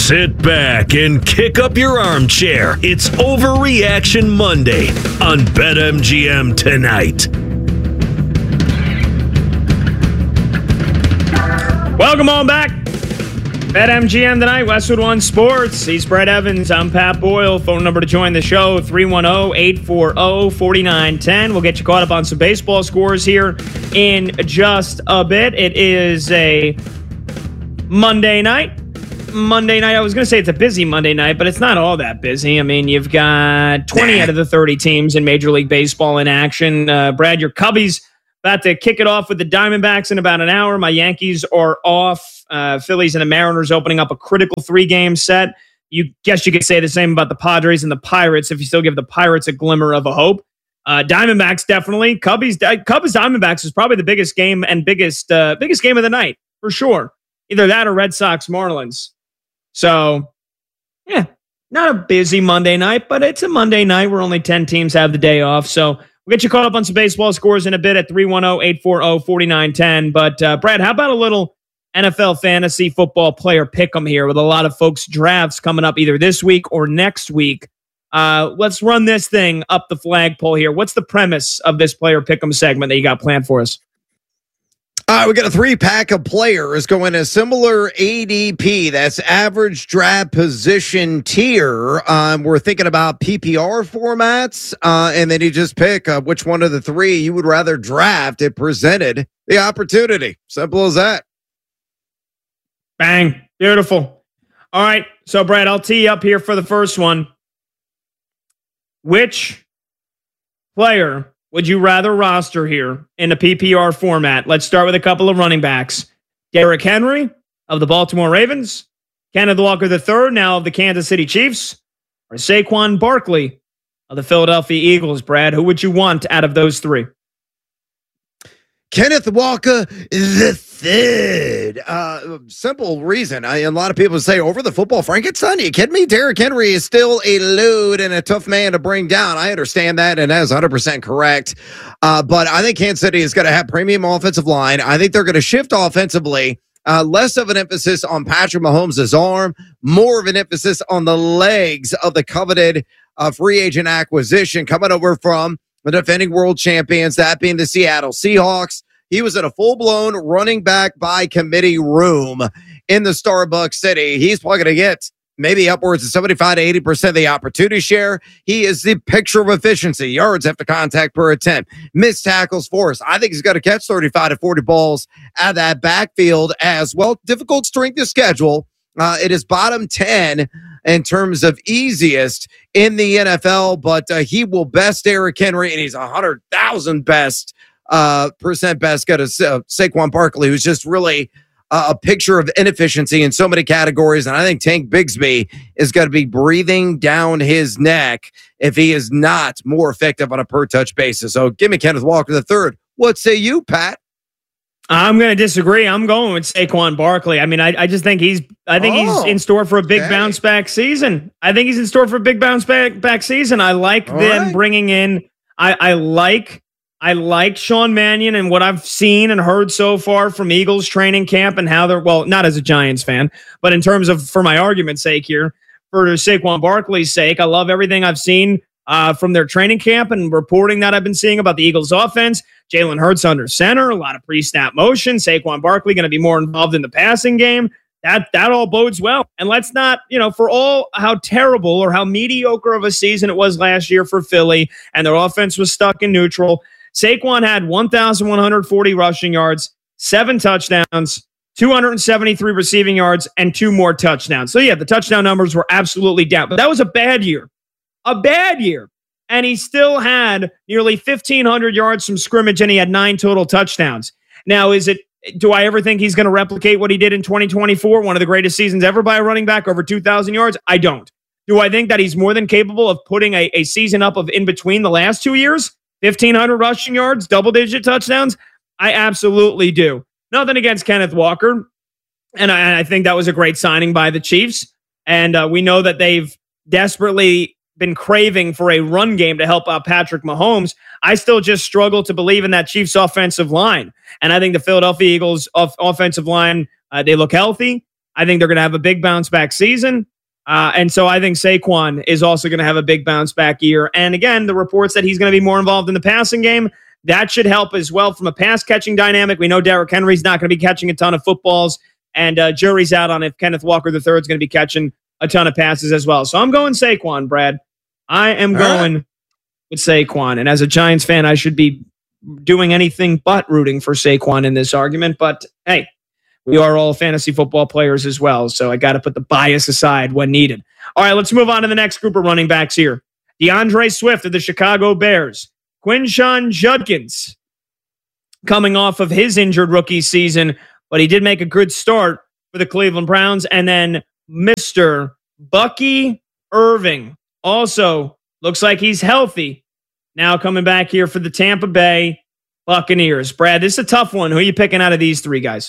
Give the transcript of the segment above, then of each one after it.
Sit back and kick up your armchair. It's Overreaction Monday on BetMGM tonight. Welcome on back. BetMGM tonight, Westwood One Sports. He's Brett Evans. I'm Pat Boyle. Phone number to join the show, 310-840-4910. We'll get you caught up on some baseball scores here in just a bit. It is a Monday night. I was going to say it's a busy Monday night, but it's not all that busy. I mean, you've got 20 out of the 30 teams in Major League Baseball in action. Brad, your Cubbies about to kick it off with the Diamondbacks in about an hour. My Yankees are off. Phillies and the Mariners opening up a critical 3-game set. You could say the same about the Padres and the Pirates if you still give the Pirates a glimmer of a hope. Diamondbacks Definitely. Cubs Diamondbacks is probably the biggest game and biggest game of the night for sure. Either that or Red Sox Marlins. So, yeah, not a busy Monday night, but it's a Monday night where only 10 teams have the day off. So we'll get you caught up on some baseball scores in a bit at 310-840-4910. But, Brad, how about a little NFL fantasy football player pick'em here with a lot of folks' drafts coming up either this week or next week? Let's run this thing up the flagpole here. What's the premise of this player pick'em segment that you got planned for us? We got a 3-pack of players going a similar ADP. That's average draft position tier. We're thinking about PPR formats, and then you just pick which one of the three you would rather draft. It presented the opportunity. Simple as that. Bang. Beautiful. All right. So, Brad, I'll tee you up here for the first one. Which player would you rather roster here in a PPR format? Let's start with a couple of running backs. Derrick Henry of the Baltimore Ravens, Kenneth Walker III, now of the Kansas City Chiefs, or Saquon Barkley of the Philadelphia Eagles. Brad, who would you want out of those three? Kenneth Walker the third. Simple reason. A lot of people say over the football Frankenstein. Are you kidding me? Derrick Henry is still a load and a tough man to bring down. I understand that, and that is 100% correct. But I think Kansas City is going to have premium offensive line. I think they're going to shift offensively. Less of an emphasis on Patrick Mahomes' arm, more of an emphasis on the legs of the coveted free agent acquisition coming over from the defending world champions, that being the Seattle Seahawks. He was in a full-blown running back by committee room in the Starbucks City. He's probably going to get maybe upwards of 75 to 80% of the opportunity share. He is the picture of efficiency. Yards after contact per attempt. Missed tackles forced. I think he's going to catch 35 to 40 balls out of that backfield as well. Difficult strength of schedule. It is bottom 10 in terms of easiest in the NFL, but he will best Derrick Henry, and he's 100,000 best percent best go to Saquon Barkley, who's just really a picture of inefficiency in so many categories. And I think Tank Bigsby is going to be breathing down his neck if he is not more effective on a per touch basis. So give me Kenneth Walker III. What say you, Pat? I'm going to disagree. I'm going with Saquon Barkley. I mean, I just think he's in store for a big bounce back season. I like them bringing in. I like Sean Mannion and what I've seen and heard so far from Eagles training camp and how they're, well, not as a Giants fan, but in terms of, for my argument's sake here, for Saquon Barkley's sake, I love everything I've seen from their training camp and reporting that I've been seeing about the Eagles offense. Jalen Hurts under center, a lot of pre-snap motion. Saquon Barkley going to be more involved in the passing game. That all bodes well. And let's not, for all how terrible or how mediocre of a season it was last year for Philly and their offense was stuck in neutral, Saquon had 1,140 rushing yards, 7 touchdowns, 273 receiving yards, and 2 more touchdowns. So, yeah, the touchdown numbers were absolutely down. But that was a bad year. And he still had nearly 1,500 yards from scrimmage, and he had 9 total touchdowns. Now, do I ever think he's going to replicate what he did in 2024, one of the greatest seasons ever by a running back, over 2,000 yards? I don't. Do I think that he's more than capable of putting a season up of in between the last 2 years? 1,500 rushing yards, double-digit touchdowns? I absolutely do. Nothing against Kenneth Walker, and I think that was a great signing by the Chiefs. And we know that they've desperately been craving for a run game to help out Patrick Mahomes. I still just struggle to believe in that Chiefs offensive line. And I think the Philadelphia Eagles offensive line, they look healthy. I think they're going to have a big bounce back season. And so I think Saquon is also going to have a big bounce back year. And again, the reports that he's going to be more involved in the passing game, that should help as well from a pass catching dynamic. We know Derrick Henry's not going to be catching a ton of footballs, and jury's out on if Kenneth Walker III is going to be catching a ton of passes as well. So I'm going Saquon, Brad. I am going with Saquon. And as a Giants fan, I should be doing anything but rooting for Saquon in this argument. But hey, we are all fantasy football players as well, so I got to put the bias aside when needed. All right, let's move on to the next group of running backs here. DeAndre Swift of the Chicago Bears. Quinshon Judkins coming off of his injured rookie season, but he did make a good start for the Cleveland Browns. And then Mr. Bucky Irving also looks like he's healthy. Now coming back here for the Tampa Bay Buccaneers. Brad, this is a tough one. Who are you picking out of these three guys?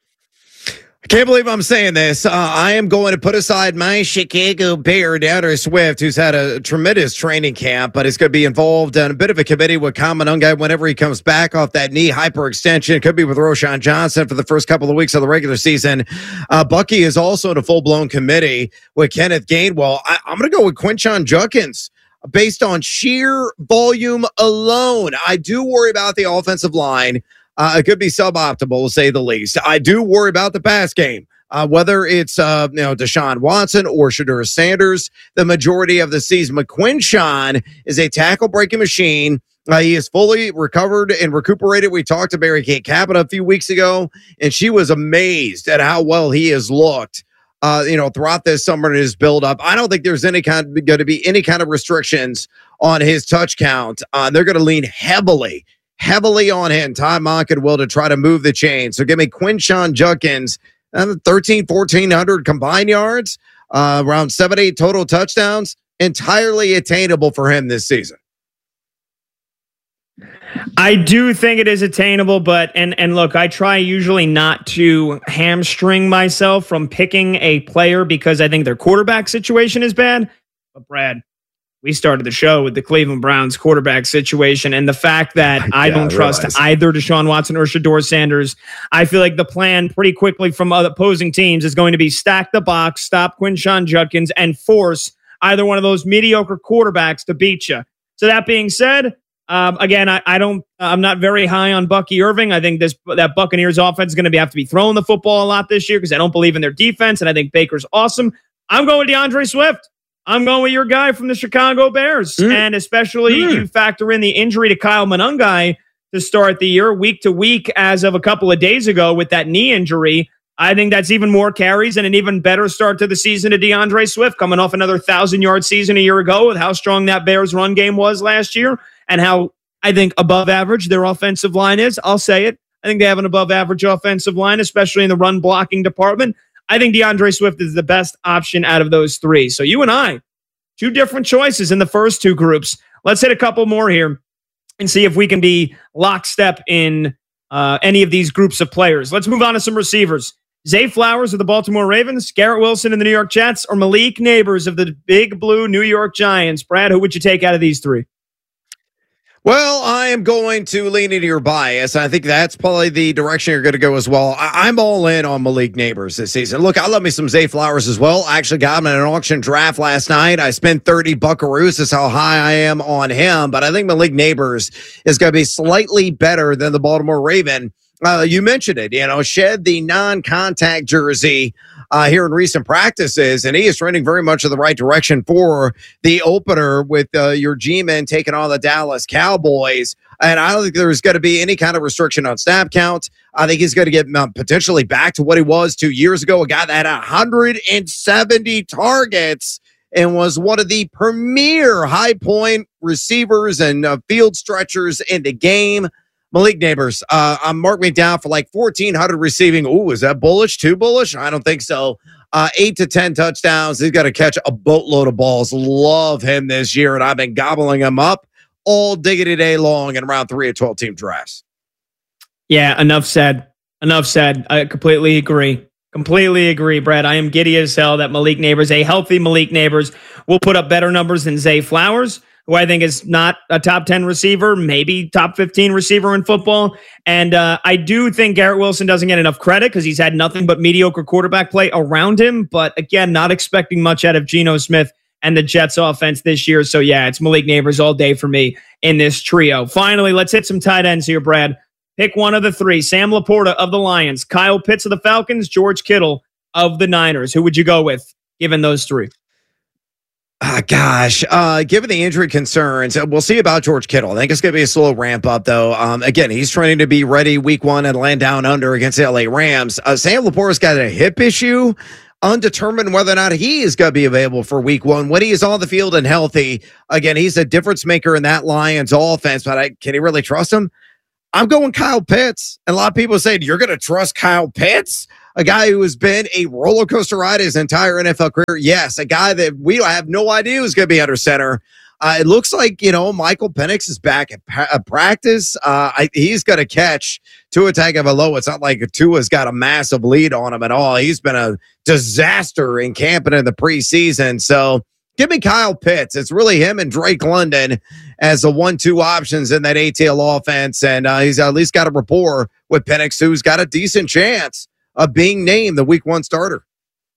I can't believe I'm saying this. I am going to put aside my Chicago Bear, DeAndre Swift, who's had a tremendous training camp, but is going to be involved in a bit of a committee with Kamanunga whenever he comes back off that knee hyperextension. Could be with Roschon Johnson for the first couple of weeks of the regular season. Bucky is also in a full-blown committee with Kenneth Gainwell. I'm going to go with Quinshon Judkins. Based on sheer volume alone, I do worry about the offensive line. It could be suboptimal, to say the least. I do worry about the pass game, whether it's Deshaun Watson or Shedeur Sanders. The majority of the season, Quinshon is a tackle-breaking machine. He is fully recovered and recuperated. We talked to Mary Kate Capita a few weeks ago, and she was amazed at how well he has looked. Throughout this summer and his build-up. I don't think there's going to be any kind of restrictions on his touch count. They're going to lean heavily on him, Ty Monkenwill, to try to move the chain. So give me Quinshon Judkins, 1,400 combined yards, around 7-8 total touchdowns, entirely attainable for him this season. I do think it is attainable, but and look, I try usually not to hamstring myself from picking a player because I think their quarterback situation is bad. But Brad, we started the show with the Cleveland Browns quarterback situation and the fact that I don't trust either Deshaun Watson or Shedeur Sanders. I feel like the plan pretty quickly from other opposing teams is going to be stack the box, stop Quinshon Judkins, and force either one of those mediocre quarterbacks to beat you. So that being said, again, I'm not very high on Bucky Irving. I think that Buccaneers offense is going to have to be throwing the football a lot this year because I don't believe in their defense, and I think Baker's awesome. I'm going with DeAndre Swift. I'm going with your guy from the Chicago Bears, and especially you factor in the injury to Kyle Monangai to start the year, week to week, as of a couple of days ago with that knee injury. I think that's even more carries and an even better start to the season to DeAndre Swift, coming off another 1,000-yard season a year ago with how strong that Bears run game was last year. And how I think above average their offensive line is. I'll say it. I think they have an above average offensive line, especially in the run blocking department. I think DeAndre Swift is the best option out of those three. So you and I, two different choices in the first two groups. Let's hit a couple more here and see if we can be lockstep in any of these groups of players. Let's move on to some receivers. Zay Flowers of the Baltimore Ravens, Garrett Wilson in the New York Jets, or Malik Neighbors of the Big Blue New York Giants. Brad, who would you take out of these three? Well, I am going to lean into your bias. I think that's probably the direction you're going to go as well. I'm all in on Malik Neighbors this season. Look, I love me some Zay Flowers as well. I actually got him in an auction draft last night. I spent 30 buckaroos. That's how high I am on him. But I think Malik Neighbors is going to be slightly better than the Baltimore Raven. You mentioned it, shed the non-contact jersey here in recent practices, and he is trending very much in the right direction for the opener with your G-men taking on the Dallas Cowboys. And I don't think there's going to be any kind of restriction on snap count. I think he's going to get potentially back to what he was 2 years ago, a guy that had 170 targets and was one of the premier high-point receivers and field stretchers in the game. Malik Neighbors, I'm marking me down for like 1,400 receiving. Ooh, is that bullish? Too bullish? I don't think so. 8 to 10 touchdowns. He's got to catch a boatload of balls. Love him this year, and I've been gobbling him up all diggity day long in round 3 of 12-team drafts. Yeah, enough said. Enough said. I completely agree. Completely agree, Brad. I am giddy as hell that Malik Neighbors, a healthy Malik Neighbors, will put up better numbers than Zay Flowers. who I think is not a top 10 receiver, maybe top 15 receiver in football. And I do think Garrett Wilson doesn't get enough credit because he's had nothing but mediocre quarterback play around him. But again, not expecting much out of Geno Smith and the Jets offense this year. So yeah, it's Malik Neighbors all day for me in this trio. Finally, let's hit some tight ends here, Brad. Pick one of the three. Sam Laporta of the Lions, Kyle Pitts of the Falcons, George Kittle of the Niners. Who would you go with given those three? Given the injury concerns, we'll see about George Kittle. I think it's going to be a slow ramp up, though. Again, he's training to be ready week one and land down under against the LA Rams. Sam Laporta's got a hip issue. Undetermined whether or not he is going to be available for week one. When he is on the field and healthy, again, he's a difference maker in that Lions offense, but can you really trust him? I'm going Kyle Pitts. And a lot of people say, you're going to trust Kyle Pitts? A guy who has been a roller coaster ride his entire NFL career. Yes, a guy that we have no idea who's going to be under center. It looks like, Michael Penix is back at practice. He's going to catch Tua Tagovailoa. It's not like Tua's got a massive lead on him at all. He's been a disaster in camping in the preseason. So give me Kyle Pitts. It's really him and Drake London as the 1-2 options in that ATL offense. And he's at least got a rapport with Penix, who's got a decent chance of being named the week one starter.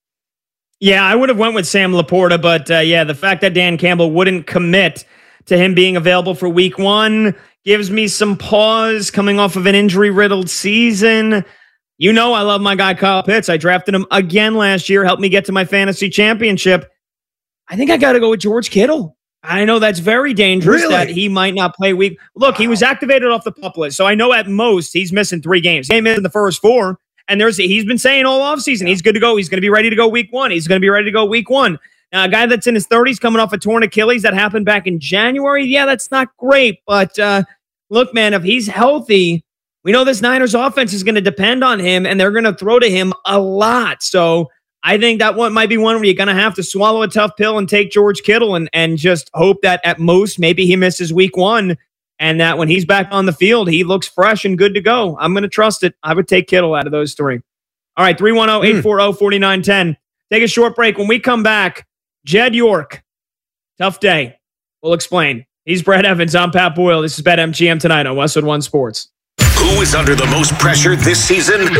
Yeah, I would have went with Sam Laporta, but the fact that Dan Campbell wouldn't commit to him being available for week one gives me some pause coming off of an injury-riddled season. I love my guy Kyle Pitts. I drafted him again last year, helped me get to my fantasy championship. I think I got to go with George Kittle. I know that's very dangerous that he might not play week. Look, he was activated off the PUP list, so I know at most he's missing 3 games. He came in the first 4. And he's been saying all offseason, he's good to go. He's going to be ready to go week one. He's going to be ready to go week one. Now, a guy that's in his 30s coming off a torn Achilles that happened back in January, yeah, that's not great. But look, man, if he's healthy, we know this Niners offense is going to depend on him, and they're going to throw to him a lot. So I think that one might be one where you're going to have to swallow a tough pill and take George Kittle and just hope that at most maybe he misses week one. And that when he's back on the field, he looks fresh and good to go. I'm going to trust it. I would take Kittle out of those 3. All right, 310-840-4910. Take a short break. When we come back, Jed York, tough day. We'll explain. He's Brad Evans. I'm Pat Boyle. This is BetMGM tonight on Westwood One Sports. Who is under the most pressure this season?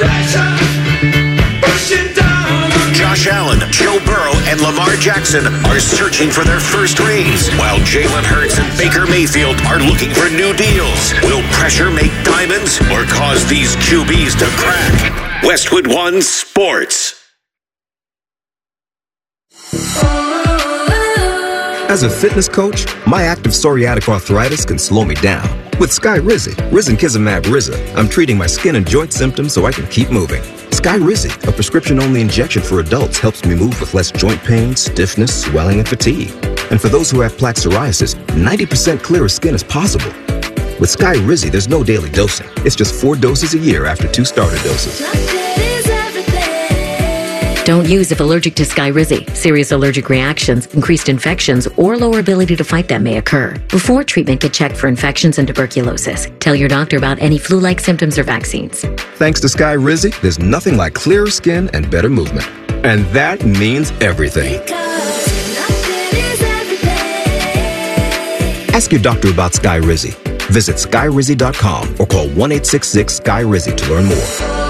Josh Allen, Joe Burrow, and Lamar Jackson are searching for their first rings, while Jalen Hurts and Baker Mayfield are looking for new deals. Will pressure make diamonds or cause these QBs to crack? Westwood One Sports. As a fitness coach, my active psoriatic arthritis can slow me down. With Skyrizi, Risankizumab Riza, I'm treating my skin and joint symptoms so I can keep moving. Skyrizi, a prescription-only injection for adults, helps me move with less joint pain, stiffness, swelling, and fatigue. And for those who have plaque psoriasis, 90% clearer skin is possible. With Skyrizi, there's no daily dosing. It's just 4 doses a year after 2 starter doses. Don't use if allergic to Skyrizi. Serious allergic reactions, increased infections, or lower ability to fight them may occur. Before treatment, get checked for infections and tuberculosis. Tell your doctor about any flu-like symptoms or vaccines. Thanks to Skyrizi, there's nothing like clearer skin and better movement. And that means everything. Ask your doctor about Skyrizi. Visit Skyrizi.com or call 1-866-SKY-RIZI to learn more.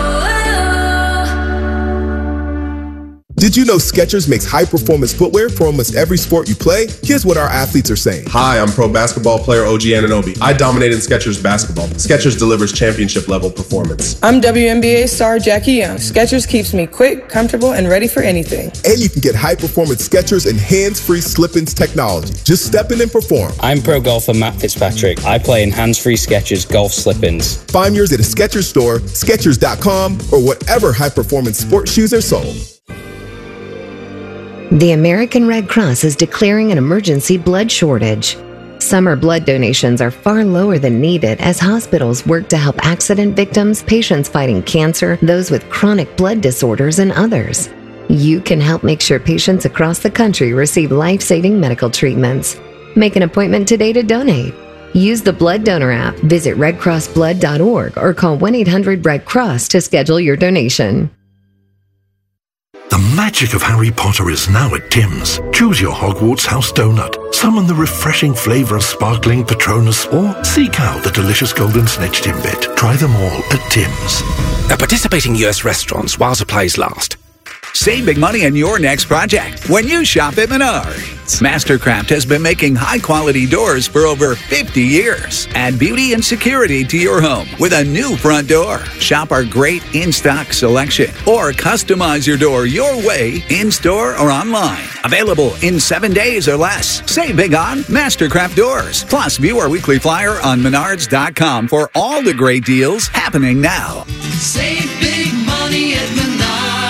Did you know Skechers makes high-performance footwear for almost every sport you play? Here's what our athletes are saying. Hi, I'm pro basketball player OG Anunoby. I dominate in Skechers basketball. Skechers delivers championship-level performance. I'm WNBA star Jackie Young. Skechers keeps me quick, comfortable, and ready for anything. And you can get high-performance Skechers and hands-free slip-ins technology. Just step in and perform. I'm pro golfer Matt Fitzpatrick. I play in hands-free Skechers golf slip-ins. Find yours at a Skechers store, Skechers.com, or whatever high-performance sports shoes are sold. The American Red Cross is declaring an emergency blood shortage. Summer blood donations are far lower than needed as hospitals work to help accident victims, patients fighting cancer, those with chronic blood disorders, and others. You can help make sure patients across the country receive life-saving medical treatments. Make an appointment today to donate. Use the Blood Donor app, visit redcrossblood.org, or call 1-800-RED-CROSS to schedule your donation. The magic of Harry Potter is now at Tim's. Choose your Hogwarts house donut, summon the refreshing flavor of sparkling Patronus, or seek out the delicious golden snitch Timbit. Try them all at Tim's. At participating U.S. restaurants while supplies last. Save big money on your next project when you shop at Menards. Mastercraft has been making high-quality doors for over 50 years. Add beauty and security to your home with a new front door. Shop our great in-stock selection or customize your door your way in-store or online. Available in 7 days or less. Save big on Mastercraft doors. Plus, view our weekly flyer on Menards.com for all the great deals happening now. Save big money at Menards.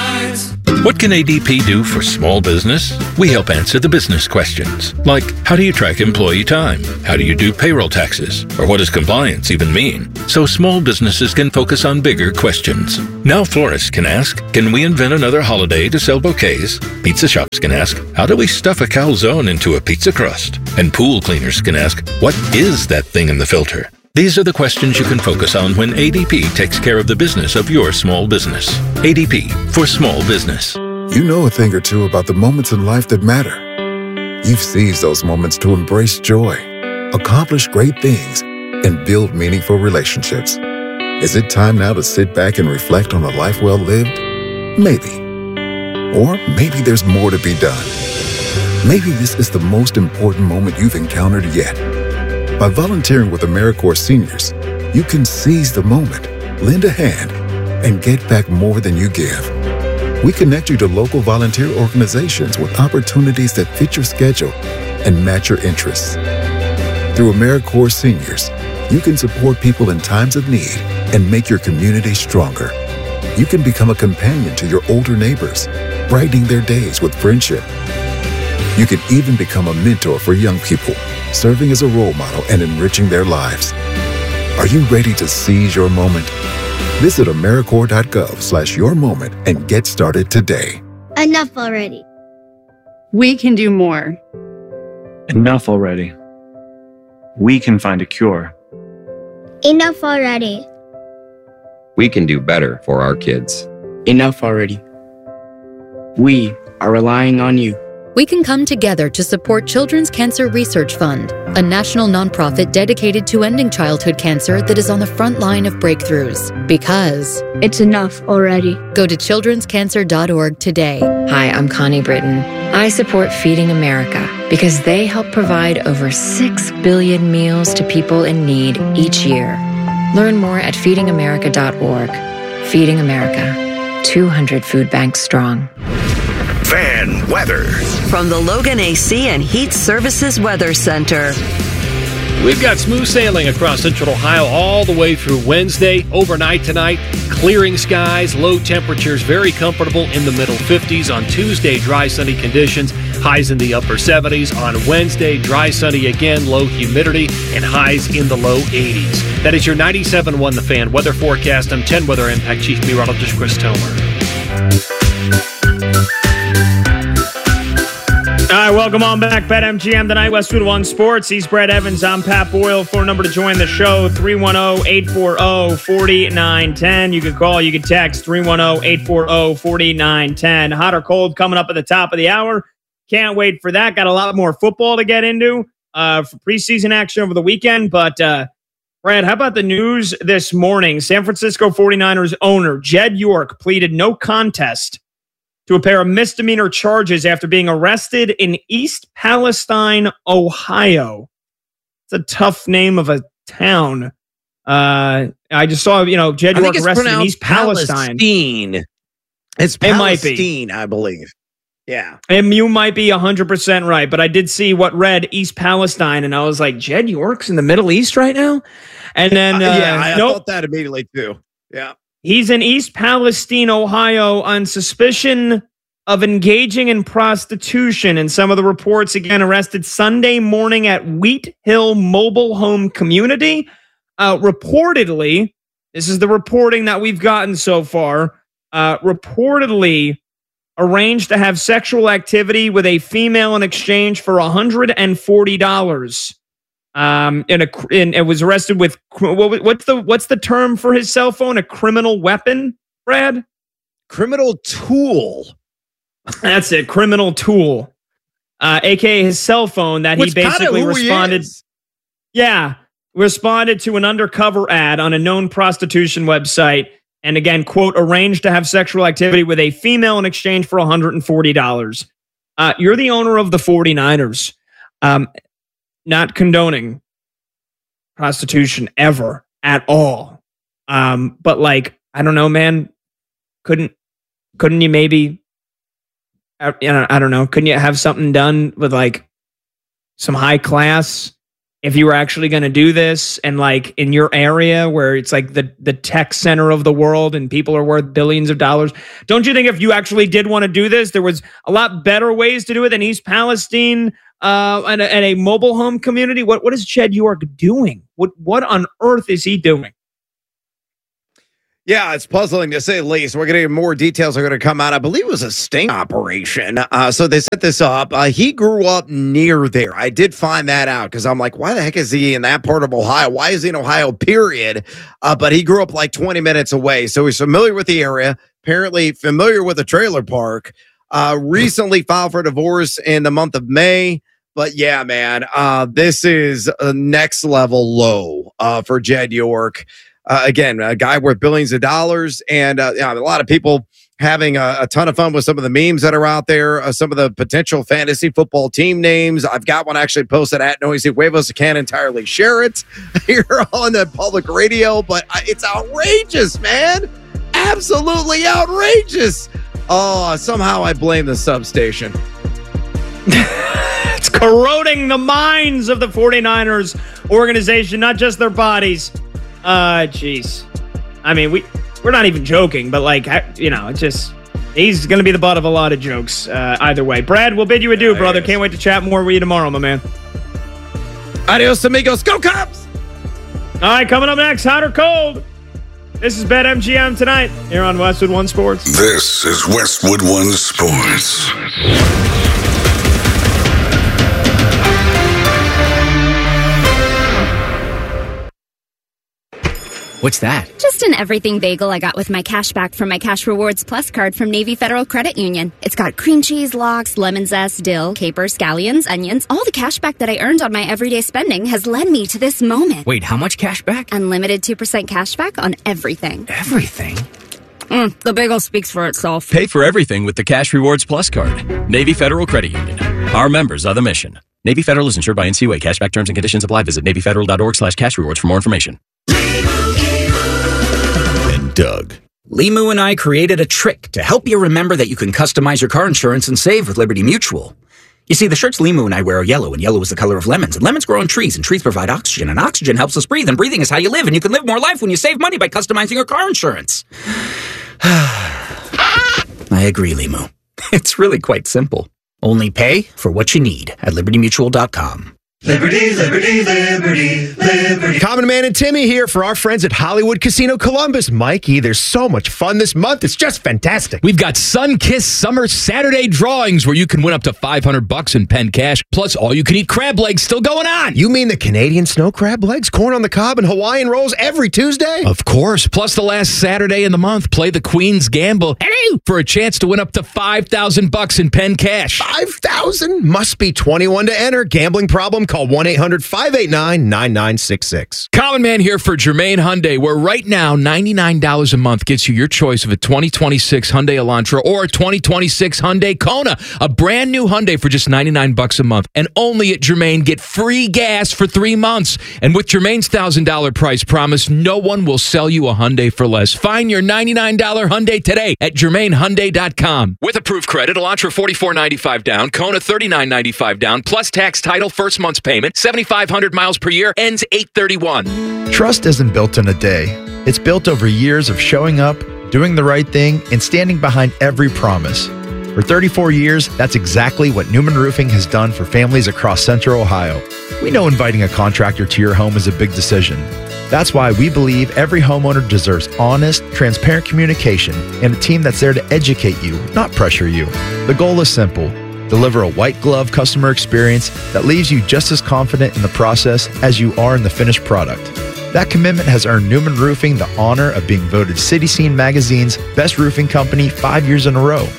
What can ADP do for small business? We help answer the business questions, like how do you track employee time? How do you do payroll taxes? Or what does compliance even mean? So small businesses can focus on bigger questions. Now florists can ask, can we invent another holiday to sell bouquets? Pizza shops can ask, how do we stuff a calzone into a pizza crust? And pool cleaners can ask, what is that thing in the filter? These are the questions you can focus on when ADP takes care of the business of your small business. ADP for small business. You know a thing or two about the moments in life that matter. You've seized those moments to embrace joy, accomplish great things, and build meaningful relationships. Is it time now to sit back and reflect on a life well lived? Maybe. Or maybe there's more to be done. Maybe this is the most important moment you've encountered yet. By volunteering with AmeriCorps Seniors, you can seize the moment, lend a hand, and get back more than you give. We connect you to local volunteer organizations with opportunities that fit your schedule and match your interests. Through AmeriCorps Seniors, you can support people in times of need and make your community stronger. You can become a companion to your older neighbors, brightening their days with friendship. You can even become a mentor for young people, serving as a role model and enriching their lives. Are you ready to seize your moment? Visit AmeriCorps.gov/yourmoment and get started today. Enough already. We can do more. Enough already. We can find a cure. Enough already. We can do better for our kids. Enough already. We are relying on you. We can come together to support Children's Cancer Research Fund, a national nonprofit dedicated to ending childhood cancer that is on the front line of breakthroughs. Because it's enough already. Go to childrenscancer.org today. Hi, I'm Connie Britton. I support Feeding America because they help provide over 6 billion meals to people in need each year. Learn more at feedingamerica.org. Feeding America, 200 food banks strong. Fan weather. From the Logan AC and Heat Services Weather Center. We've got smooth sailing across central Ohio all the way through Wednesday. Overnight tonight, clearing skies, low temperatures, very comfortable in the middle 50s. On Tuesday, dry, sunny conditions, highs in the upper 70s. On Wednesday, dry, sunny again, low humidity, and highs in the low 80s. That is your 97.1 The Fan weather forecast. I'm 10 Weather Impact Chief Meteorologist Chris Tomer. All right, welcome on back. BetMGM tonight, Westwood One Sports. He's Brett Evans. I'm Pat Boyle. Phone number to join the show, 310-840-4910. You can call, you can text, 310-840-4910. Hot or cold coming up at the top of the hour. Can't wait for that. Got a lot more football to get into for preseason action over the weekend. But, Brad, how about the news this morning? San Francisco 49ers owner Jed York pleaded no contest to a pair of misdemeanor charges after being arrested in East Palestine, Ohio. It's a tough name of a town. I just saw, Jed York arrested in East Palestine. It's Palestine, I believe. Yeah. And you might be 100% right, but I did see what read East Palestine, and I was like, Jed York's in the Middle East right now? And then, I thought that immediately too. Yeah. He's in East Palestine, Ohio, on suspicion of engaging in prostitution. And some of the reports, again, arrested Sunday morning at Wheat Hill Mobile Home Community. Reportedly, this is the reporting that we've gotten so far, reportedly arranged to have sexual activity with a female in exchange for $140. And it was arrested with what's the term for his cell phone? A criminal weapon, Brad? Criminal tool. That's it. Criminal tool. AKA his cell phone that he basically responded. Responded to an undercover ad on a known prostitution website. And again, quote, arranged to have sexual activity with a female in exchange for $140. You're the owner of the 49ers. Not condoning prostitution ever at all. But like, I don't know, man. Couldn't you maybe, I don't know, couldn't you have something done with like some high class if you were actually going to do this and like in your area where it's like the tech center of the world and people are worth billions of dollars? Don't you think if you actually did want to do this, there was a lot better ways to do it than East Palestine and a mobile home community? What is Jed York doing? What on earth is he doing? Yeah, it's puzzling to say the least. We're going to get more details are going to come out. I believe it was a sting operation. So they set this up. He grew up near there. I did find that out because I'm like, why the heck is he in that part of Ohio? Why is he in Ohio, period? But he grew up like 20 minutes away. So he's familiar with the area, apparently familiar with the trailer park. Recently filed for divorce in the month of May. But yeah, man, this is a next level low for Jed York. Again, a guy worth billions of dollars, and a lot of people having a ton of fun with some of the memes that are out there, some of the potential fantasy football team names. I've got one actually posted at Noisy Huevos. I can't entirely share it here on the public radio, but it's outrageous, man. Absolutely outrageous. Oh, somehow I blame the substation. It's corroding the minds of the 49ers organization, not just their bodies. Jeez. I mean, we're not even joking, but like, it's just, he's going to be the butt of a lot of jokes either way. Brad, we'll bid you adieu, brother. Can't wait to chat more with you tomorrow, my man. Adios, amigos. Go Cubs! All right, coming up next, hot or cold? This is BetMGM tonight here on Westwood One Sports. This is Westwood One Sports. What's that? Just an everything bagel I got with my cash back from my Cash Rewards Plus card from Navy Federal Credit Union. It's got cream cheese, lox, lemon zest, dill, capers, scallions, onions. All the cash back that I earned on my everyday spending has led me to this moment. Wait, how much cash back? Unlimited 2% cash back on everything. Everything? The bagel speaks for itself. Pay for everything with the Cash Rewards Plus card. Navy Federal Credit Union. Our members are the mission. Navy Federal is insured by NCUA. Cashback terms and conditions apply. Visit NavyFederal.org/cashrewards for more information. And Doug. Limu and I created a trick to help you remember that you can customize your car insurance and save with Liberty Mutual. You see, the shirts Limu and I wear are yellow, and yellow is the color of lemons. And lemons grow on trees, and trees provide oxygen. And oxygen helps us breathe, and breathing is how you live. And you can live more life when you save money by customizing your car insurance. I agree, Limu. It's really quite simple. Only pay for what you need at LibertyMutual.com. Liberty, liberty, liberty, liberty. Common Man and Timmy here for our friends at Hollywood Casino Columbus. Mikey, there's so much fun this month. It's just fantastic. We've got Sun-Kissed Summer Saturday drawings where you can win up to $500 in pen cash, plus all-you-can-eat crab legs still going on. You mean the Canadian snow crab legs, corn on the cob, and Hawaiian rolls every Tuesday? Of course. Plus the last Saturday in the month, play the Queen's Gamble for a chance to win up to $5,000 in pen cash. $5,000? Must be 21 to enter. Gambling problem? Call 1-800-589-9966. Common Man here for Germain Hyundai, where right now $99 a month gets you your choice of a 2026 Hyundai Elantra or a 2026 Hyundai Kona. A brand new Hyundai for just $99 a month. And only at Germain, get free gas for 3 months. And with Germain's $1,000 price promise, no one will sell you a Hyundai for less. Find your $99 Hyundai today at GermainHyundai.com. With approved credit, Elantra $44.95 down, Kona $39.95 down, plus tax, title, first month's payment, 7,500 miles per year, ends 8/31. Trust isn't built in a day. It's built over years of showing up, doing the right thing, and standing behind every promise. For 34 years, that's exactly what Newman Roofing has done for families across Central Ohio. We know inviting a contractor to your home is a big decision. That's why we believe every homeowner deserves honest, transparent communication and a team that's there to educate you, not pressure you. The goal is simple. Deliver a white glove customer experience that leaves you just as confident in the process as you are in the finished product. That commitment has earned Newman Roofing the honor of being voted City Scene Magazine's best roofing company 5 years in a row.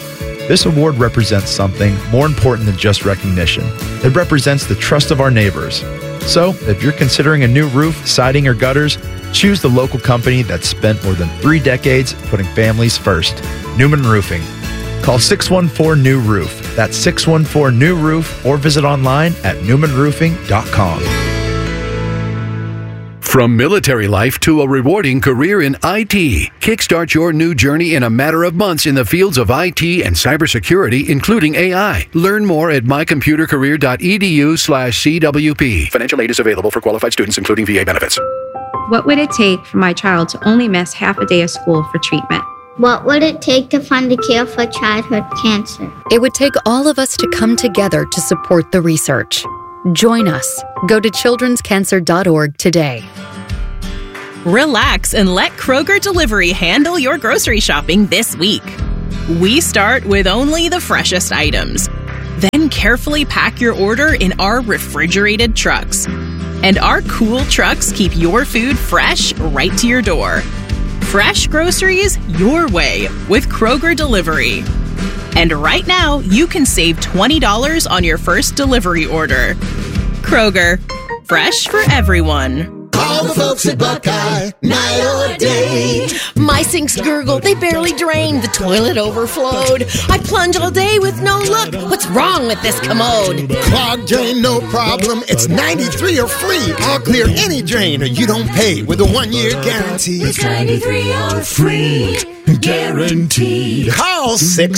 This award represents something more important than just recognition. It represents the trust of our neighbors. So, if you're considering a new roof, siding, or gutters, choose the local company that's spent more than 3 decades putting families first. Newman Roofing. Call 614-NEW-ROOF. That's 614-NEW-ROOF, or visit online at newmanroofing.com. From military life to a rewarding career in IT, kickstart your new journey in a matter of months in the fields of IT and cybersecurity, including AI. Learn more at mycomputercareer.edu/CWP. Financial aid is available for qualified students, including VA benefits. What would it take for my child to only miss half a day of school for treatment? What would it take to find a cure for childhood cancer? It would take all of us to come together to support the research. Join us. Go to childrenscancer.org today. Relax and let Kroger Delivery handle your grocery shopping this week. We start with only the freshest items. Then carefully pack your order in our refrigerated trucks. And our cool trucks keep your food fresh right to your door. Fresh groceries your way with Kroger Delivery. And right now, you can save $20 on your first delivery order. Kroger, fresh for everyone. Call the folks at Buckeye, night or day. My sinks gurgle, they barely drain. The toilet overflowed. I plunge all day with no luck. What's wrong with this commode? Clogged drain, no problem. It's 93 or free. I'll clear any drain or you don't pay with a 1-year guarantee. It's 93 or free. Guaranteed. Call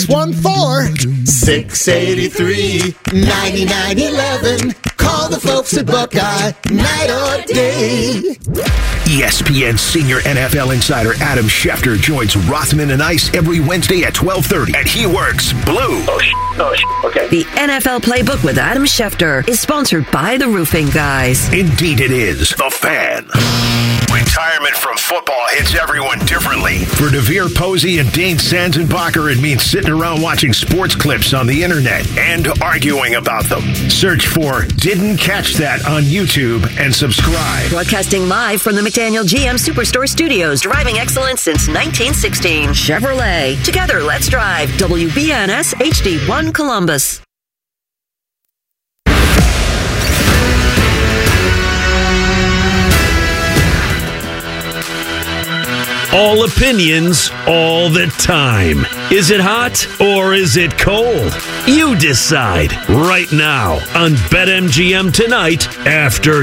614-683-9911. Call the folks at Buckeye, night or day. ESPN senior NFL insider Adam Schefter joins Rothman and Ice every Wednesday at 12:30, and he works blue. Okay. The NFL Playbook with Adam Schefter is sponsored by the Roofing Guys. Indeed it is. The Fan. Retirement from football hits everyone differently. For Devere Posey and Dane Sanzenbacher, it means sitting around watching sports clips on the internet and arguing about them. Search for Didn't Catch That on YouTube and subscribe. Broadcasting live from the McDaniel GM Superstore Studios, driving excellence since 1916. Chevrolet. Together, let's drive. WBNS HD1 Columbus. All opinions, all the time. Is it hot or is it cold? You decide right now on BetMGM tonight after